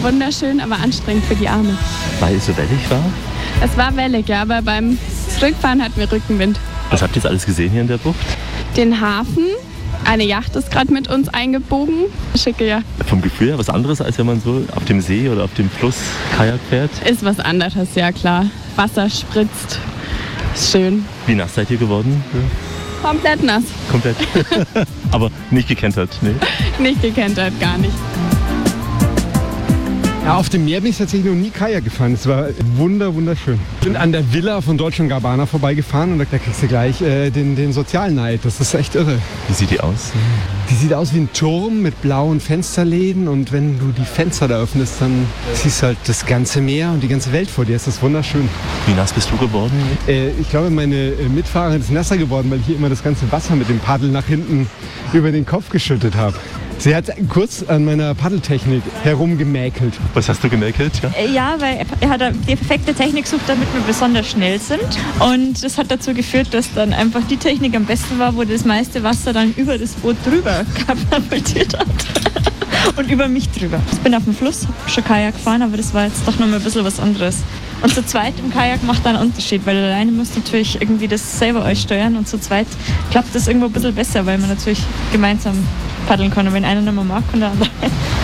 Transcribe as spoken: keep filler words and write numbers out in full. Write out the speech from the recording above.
wunderschön, aber anstrengend für die Arme. Weil es so wellig war? Es war wellig, ja, aber beim Zurückfahren hatten wir Rückenwind. Was habt ihr jetzt alles gesehen hier in der Bucht? Den Hafen, eine Yacht ist gerade mit uns eingebogen. Schicke Yacht. Vom Gefühl her was anderes, als wenn man so auf dem See oder auf dem Fluss Kajak fährt? Ist was anderes, ja klar. Wasser spritzt. Ist schön. Wie nass seid ihr geworden? Komplett nass. Komplett. Aber nicht gekentert, ne? Nicht gekentert, gar nicht. Ja, auf dem Meer bin ich tatsächlich noch nie Kajak gefahren. Es war wunder, wunderschön. Ich bin an der Villa von Deutsche und Gabbana vorbeigefahren und da kriegst du gleich äh, den, den Sozialneid. Das ist echt irre. Wie sieht die aus? Die sieht aus wie ein Turm mit blauen Fensterläden und wenn du die Fenster da öffnest, dann siehst du halt das ganze Meer und die ganze Welt vor dir. Das ist wunderschön. Wie nass bist du geworden? Äh, ich glaube, meine äh, Mitfahrerin ist nasser geworden, weil ich hier immer das ganze Wasser mit dem Paddel nach hinten über den Kopf geschüttet habe. Sie hat kurz an meiner Paddeltechnik herumgemäkelt. Was hast du gemäkelt? Ja, ja weil er hat die perfekte Technik gesucht, damit wir besonders schnell sind. Und das hat dazu geführt, dass dann einfach die Technik am besten war, wo das meiste Wasser dann über das Boot drüber katapultiert hat. Und über mich drüber. Ich bin auf dem Fluss, hab schon Kajak gefahren, aber das war jetzt doch noch mal ein bisschen was anderes. Und zu zweit im Kajak macht da einen Unterschied, weil alleine müsst ihr natürlich irgendwie das selber euch steuern und zu zweit klappt das irgendwo ein bisschen besser, weil man natürlich gemeinsam paddeln kann. Und wenn einer nicht mehr mag, kann der andere.